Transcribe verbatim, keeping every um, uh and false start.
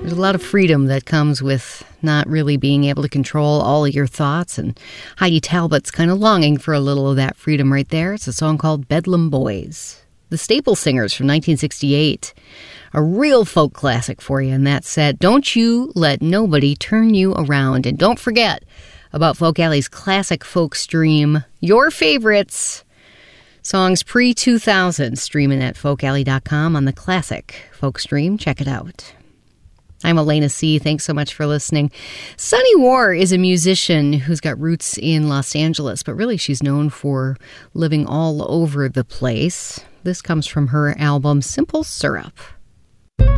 There's a lot of freedom that comes with not really being able to control all of your thoughts, and Heidi Talbot's kind of longing for a little of that freedom right there. It's a song called Bedlam Boys. The Staple Singers from nineteen sixty-eight. A real folk classic for you in that set. Don't you let nobody turn you around. And don't forget about Folk Alley's classic folk stream. Your favorites. Songs pre two thousand. Streaming at folk alley dot com on the classic folk stream. Check it out. I'm Elena C. Thanks so much for listening. Sunny War is a musician who's got roots in Los Angeles, but really she's known for living all over the place. This comes from her album Simple Syrup.